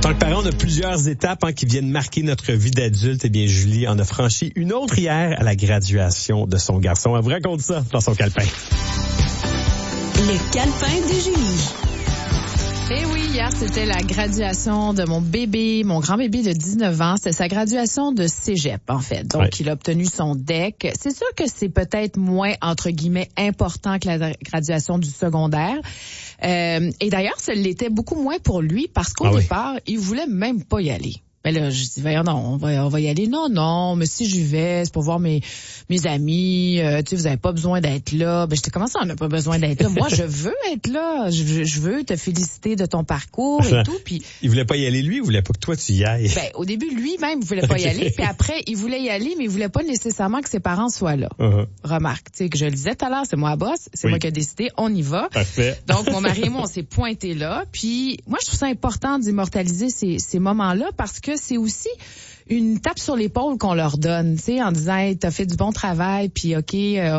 tant que parent, on a plusieurs étapes qui viennent marquer notre vie d'adulte. Eh bien, Julie en a franchi une autre hier à la graduation de son garçon. Elle vous raconte ça dans son calepin. Le calepin de Julie. Eh oui, hier, c'était la graduation de mon bébé, mon grand bébé de 19 ans. C'était sa graduation de cégep, en fait. Donc, il a obtenu son DEC. C'est sûr que c'est peut-être moins, entre guillemets, important que la graduation du secondaire. Et d'ailleurs, ça l'était beaucoup moins pour lui parce qu'au départ, il voulait même pas y aller. Ben là, je dis, voyons, non, on va y aller. Non, mais si j'y vais, c'est pour voir mes amis. Tu sais, vous avez pas besoin d'être là. Ben, j'étais, comment ça, on n'a pas besoin d'être là? Moi, je veux être là. Je veux te féliciter de ton parcours et tout. Puis, il voulait pas y aller, lui? Il voulait pas que toi, tu y ailles? Ben, au début, lui-même, il voulait pas y aller. Puis après, il voulait y aller, mais il voulait pas nécessairement que ses parents soient là. Remarque, tu sais, que je le disais tout à l'heure, c'est moi la boss. C'est moi qui ai décidé, on y va. Parfait. Donc, mon mari et moi, on s'est pointés là. Puis, moi, je trouve ça important d'immortaliser ces moments-là parce que c'est aussi une tape sur l'épaule qu'on leur donne, tu sais, en disant, hey, t'as fait du bon travail, puis ok,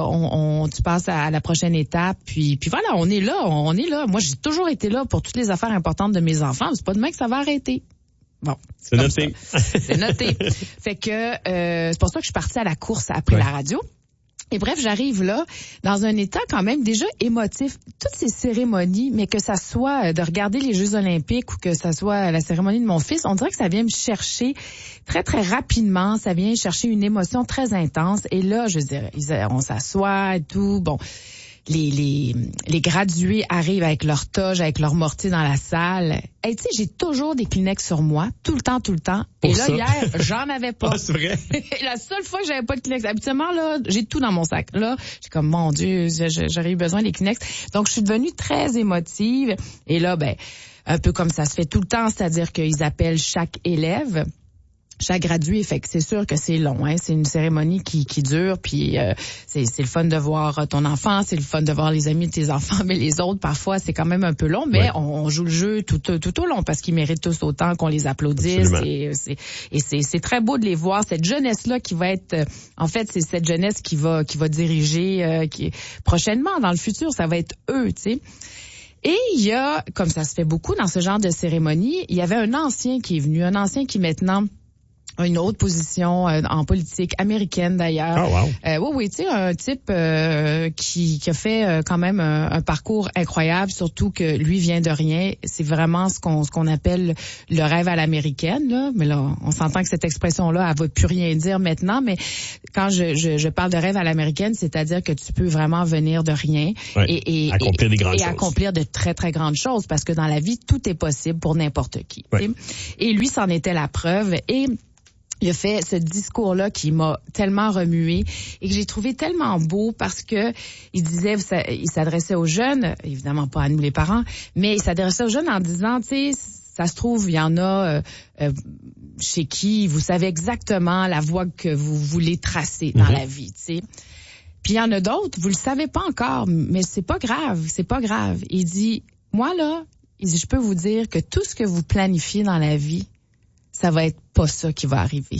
tu passes à la prochaine étape, puis voilà, on est là. Moi, j'ai toujours été là pour toutes les affaires importantes de mes enfants. C'est pas demain que ça va arrêter. Bon, c'est noté. C'est noté. Fait que c'est pour ça que je suis partie à la course après la radio. Et bref, j'arrive là dans un état quand même déjà émotif. Toutes ces cérémonies, mais que ça soit de regarder les Jeux olympiques ou que ça soit la cérémonie de mon fils, on dirait que ça vient me chercher très, très rapidement. Ça vient chercher une émotion très intense. Et là, je dirais, on s'assoit et tout. Bon, les gradués arrivent avec leur toge, avec leur mortier dans la salle. Et tu sais, j'ai toujours des Kleenex sur moi, tout le temps. Et là, hier, j'en avais pas. Ah, c'est vrai? La seule fois que j'avais pas de Kleenex, habituellement, là, j'ai tout dans mon sac. Là, j'ai comme, mon Dieu, j'aurais eu besoin des Kleenex. Donc, je suis devenue très émotive. Et là, ben, un peu comme ça se fait tout le temps, c'est-à-dire qu'ils appellent chaque élève. Chaque gradué, fait que c'est sûr que c'est long, hein. C'est une cérémonie qui dure, puis c'est le fun de voir ton enfant, c'est le fun de voir les amis de tes enfants, mais les autres, parfois, c'est quand même un peu long, mais on joue le jeu tout au long parce qu'ils méritent tous autant qu'on les applaudisse. Et c'est très beau de les voir. Cette jeunesse-là qui va être, en fait, c'est cette jeunesse qui va diriger prochainement, dans le futur, ça va être eux, tu sais. Et il y a, comme ça se fait beaucoup dans ce genre de cérémonie, il y avait un ancien qui est venu, un ancien qui maintenant a une autre position en politique américaine d'ailleurs. Oh, wow. Oui, tu sais, un type qui a fait quand même un parcours incroyable, surtout que lui vient de rien. C'est vraiment ce qu'on appelle le rêve à l'américaine, là. Mais là, on s'entend que cette expression-là, elle va plus rien dire maintenant, mais quand je parle de rêve à l'américaine, c'est-à-dire que tu peux vraiment venir de rien et accomplir des grandes choses. Accomplir de très, très grandes choses, parce que dans la vie, tout est possible pour n'importe qui. Et lui, c'en était la preuve. Et il a fait ce discours-là qui m'a tellement remué et que j'ai trouvé tellement beau parce que il disait, il s'adressait aux jeunes, évidemment pas à nous les parents, mais il s'adressait aux jeunes en disant, tu sais, ça se trouve, il y en a chez qui vous savez exactement la voie que vous voulez tracer dans la vie, tu sais. Puis il y en a d'autres, vous le savez pas encore, mais c'est pas grave. Il dit, moi là, je peux vous dire que tout ce que vous planifiez dans la vie, ça va être pas ça qui va arriver.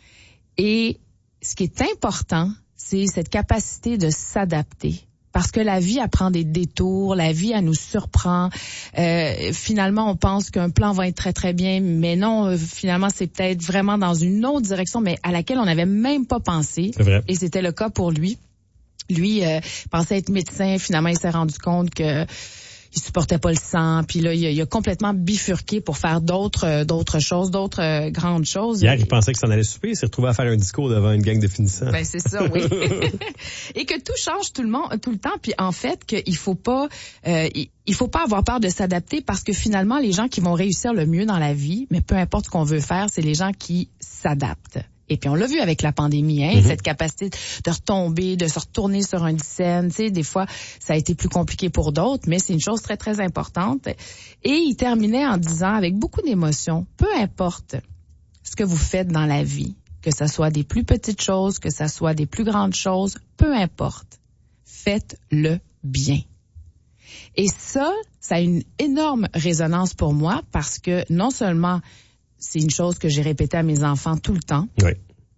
Et ce qui est important, c'est cette capacité de s'adapter. Parce que la vie, elle prend des détours, la vie, elle nous surprend. Finalement, on pense qu'un plan va être très, très bien, mais non, finalement, c'est peut-être vraiment dans une autre direction, mais à laquelle on n'avait même pas pensé. C'est vrai. Et c'était le cas pour lui. Lui pensait être médecin, finalement, il s'est rendu compte que il supportait pas le sang, puis là il a complètement bifurqué pour faire d'autres choses, d'autres grandes choses. Hier, il pensait que ça en allait souper, il s'est retrouvé à faire un discours devant une gang de finissants. Ben c'est ça, oui. Et que tout change tout le temps, puis en fait qu'il faut pas avoir peur de s'adapter, parce que finalement les gens qui vont réussir le mieux dans la vie, mais peu importe ce qu'on veut faire, c'est les gens qui s'adaptent. Et puis on l'a vu avec la pandémie, hein, cette capacité de retomber, de se retourner sur une scène. Tu sais, des fois, ça a été plus compliqué pour d'autres, mais c'est une chose très, très importante. Et il terminait en disant, avec beaucoup d'émotion, peu importe ce que vous faites dans la vie, que ça soit des plus petites choses, que ça soit des plus grandes choses, peu importe, faites-le bien. Et ça a une énorme résonance pour moi, parce que non seulement c'est une chose que j'ai répétée à mes enfants tout le temps. Oui.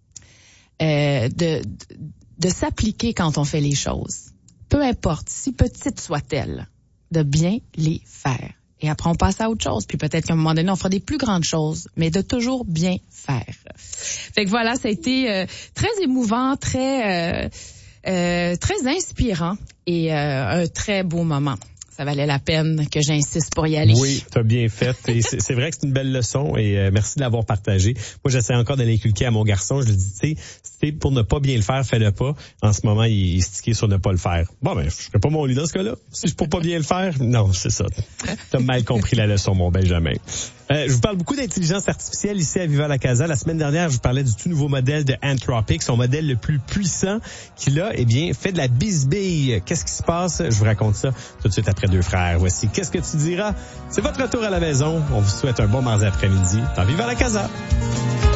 De s'appliquer quand on fait les choses. Peu importe, si petites soient-elles, de bien les faire. Et après, on passe à autre chose. Puis peut-être qu'à un moment donné, on fera des plus grandes choses, mais de toujours bien faire. Fait que voilà, ça a été très émouvant, très inspirant et un très beau moment. Ça valait la peine que j'insiste pour y aller. Oui, t'as bien fait. Et c'est vrai que c'est une belle leçon et merci de l'avoir partagé. Moi, j'essaie encore de l'inculquer à mon garçon. Je lui dis, tu sais, pour ne pas bien le faire, fais-le pas. En ce moment, il est stické sur ne pas le faire. Bon, ben, je ferai pas mon lit dans ce cas-là. Si je peux pas bien le faire, non, c'est ça. T'as mal compris la leçon, mon Benjamin. Je vous parle beaucoup d'intelligence artificielle ici à Viva la Casa. La semaine dernière, je vous parlais du tout nouveau modèle de Anthropic, son modèle le plus puissant qu'il a, fait de la bisbille. Qu'est-ce qui se passe? Je vous raconte ça tout de suite après Deux Frères. Voici Qu'est-ce que tu diras? C'est votre retour à la maison. On vous souhaite un bon mardi après-midi dans Viva la Casa.